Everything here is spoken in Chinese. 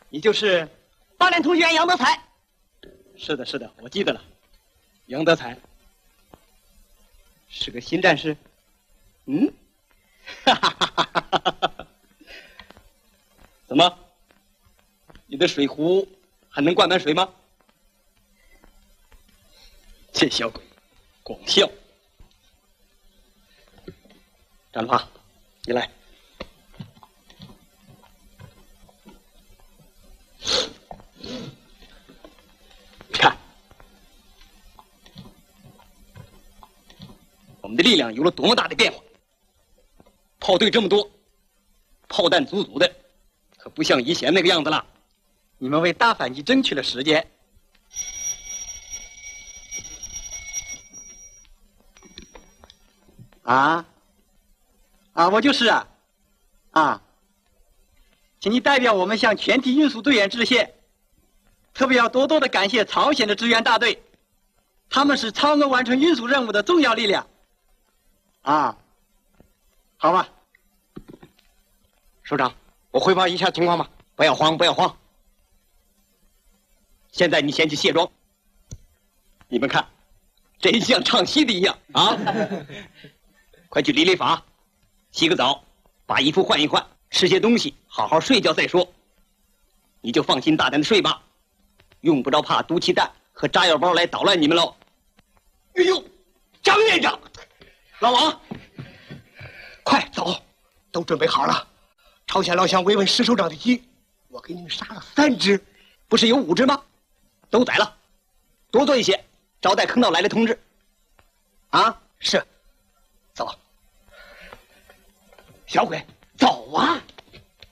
你就是 8年同学杨德才。 是的，是的，我记得了。杨德才是个新战士。嗯，哈哈哈哈哈哈！怎么？你的水壶还能灌满水吗？这小鬼，光笑。张华，你来。看，我们的力量有了多么大的变化！炮队这么多，炮弹足足的，可不像以前那个样子了。你们为大反击争取了时间。我就是请你代表我们向全体运输队员致谢，特别要多多的感谢朝鲜的支援大队，他们是超额完成运输任务的重要力量。好吧，首长，我汇报一下情况吧。不要慌，不要慌。现在你先去卸妆。你们看，真像唱戏的一样啊！快去理理发，洗个澡，把衣服换一换，吃些东西，好好睡觉再说。你就放心大胆的睡吧，用不着怕毒气弹和炸药包来捣乱你们喽。哎呦，张院长，老王，快走，都准备好了。朝鲜老乡围问石首长的鸡，我给你们杀了3只，不是有5只吗？都宰了，多做一些，招待坑道来的同志。是，走。小鬼，走啊！